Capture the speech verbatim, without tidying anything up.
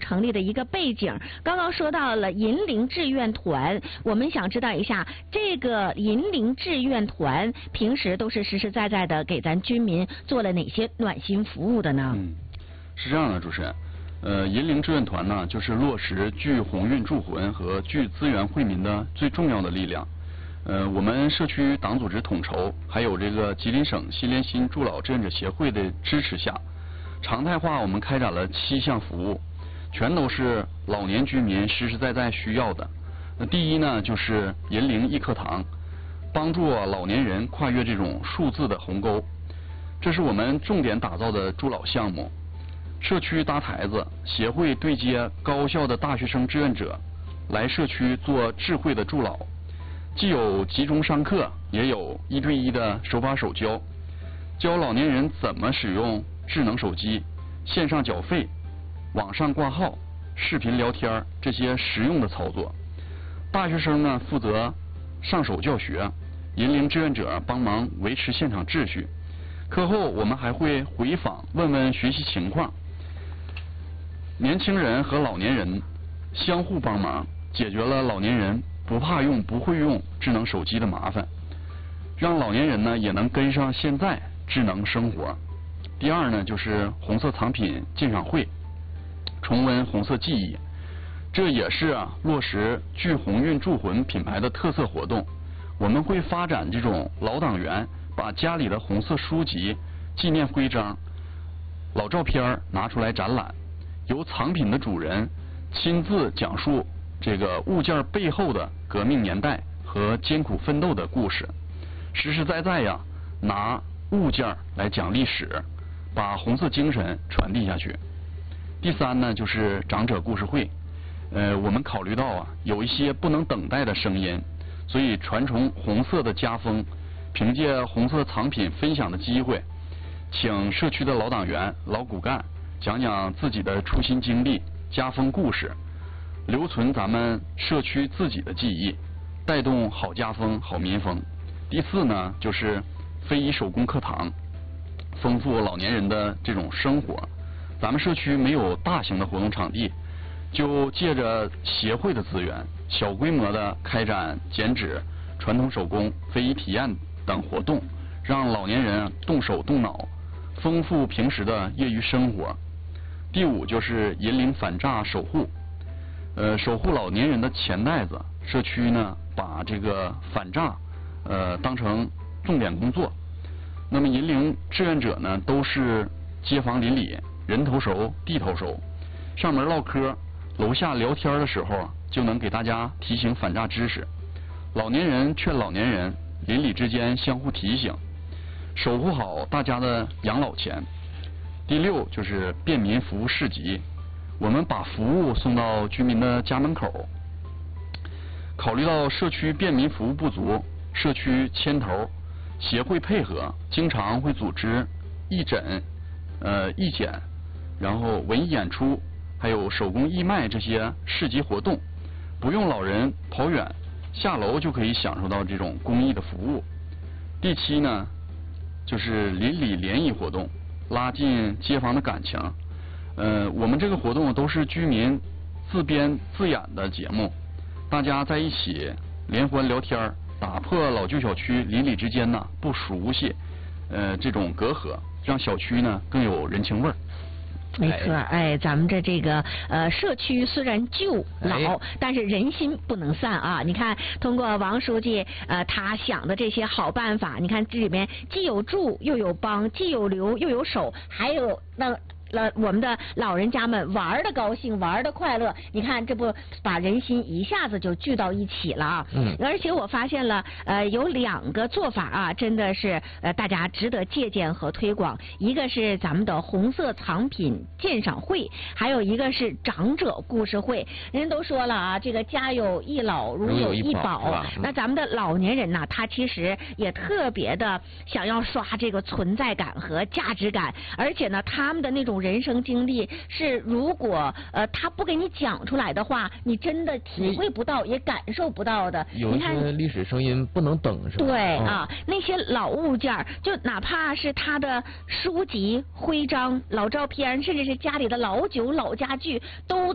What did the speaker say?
成立的一个背景。刚刚说到了银陵志愿团，我们想知道一下，这个银陵志愿团平时都是实实在在的给咱军民做了哪些暖心服务的呢？ 嗯，是这样的，主持人。呃，银陵志愿团呢，就是落实聚鸿运助魂和聚资源惠民的最重要的力量。呃，我们社区党组织统筹，还有这个吉林省心连心助老志愿者协会的支持下，常态化我们开展了七项服务，全都是老年居民实实在在需要的。那第一呢，就是银陵一课堂，帮助老年人跨越这种数字的鸿沟，这是我们重点打造的助老项目。社区搭台子，协会对接高校的大学生志愿者，来社区做智慧的助老，既有集中上课，也有一对一的手把手教，教老年人怎么使用智能手机、线上缴费、网上挂号、视频聊天这些实用的操作。大学生呢负责上手教学，引领志愿者帮忙维持现场秩序。课后我们还会回访问问学习情况。年轻人和老年人相互帮忙，解决了老年人不怕用、不会用智能手机的麻烦，让老年人呢也能跟上现在智能生活。第二呢，就是红色藏品鉴赏会，重温红色记忆，这也是啊落实聚鸿运助魂品牌的特色活动。我们会发展这种老党员把家里的红色书籍、纪念徽章、老照片拿出来展览，由藏品的主人亲自讲述这个物件背后的革命年代和艰苦奋斗的故事，实实在在呀拿物件来讲历史，把红色精神传递下去。第三呢，就是长者故事会。呃，我们考虑到啊有一些不能等待的声音，所以传承红色的家风，凭借红色藏品分享的机会，请社区的老党员、老骨干讲讲自己的初心经历、家风故事，留存咱们社区自己的记忆，带动好家风、好民风。第四呢，就是非遗手工课堂，丰富老年人的这种生活。咱们社区没有大型的活动场地，就借着协会的资源，小规模的开展剪纸、传统手工、非遗体验等活动，让老年人动手动脑，丰富平时的业余生活。第五就是引领反诈守护，呃，守护老年人的钱袋子。社区呢，把这个反诈呃当成重点工作。那么引领志愿者呢，都是街坊邻里，人头熟地头熟，上门唠嗑，楼下聊天的时候就能给大家提醒反诈知识。老年人劝老年人，邻里之间相互提醒，守护好大家的养老钱。第六就是便民服务市集，我们把服务送到居民的家门口。考虑到社区便民服务不足，社区牵头，协会配合，经常会组织义诊、呃义检，然后文艺演出，还有手工义卖这些市集活动，不用老人跑远，下楼就可以享受到这种公益的服务。第七呢，就是邻里联谊活动，拉近街坊的感情。呃，我们这个活动都是居民自编自演的节目，大家在一起联欢聊天，打破老旧小区邻里之间呢不熟悉呃这种隔阂，让小区呢更有人情味儿。 没错，哎，咱们这这个呃社区虽然旧老， 哎、 但是人心不能散啊！你看，通过王书记呃他想的这些好办法，你看这里面既有助又有帮，既有留又有守，还有那。了我们的老人家们玩的高兴，玩的快乐，你看这不把人心一下子就聚到一起了啊！ 嗯， 而且我发现了，呃，有两个做法啊，真的是呃大家值得借鉴和推广。一个是咱们的红色藏品鉴赏会，还有一个是长者故事会。人都说了啊，这个家有一老如有一宝， 嗯、 那咱们的老年人呢，他其实也特别的想要刷这个存在感和价值感，而且呢，他们的那种人生经历是，如果呃他不给你讲出来的话，你真的体会不到，也感受不到的。 有一些历史声音不能等，是吧？ 对、 嗯、 啊，那些老物件，就哪怕是他的书籍、徽章、老照片，甚至是家里的老酒、老家具，都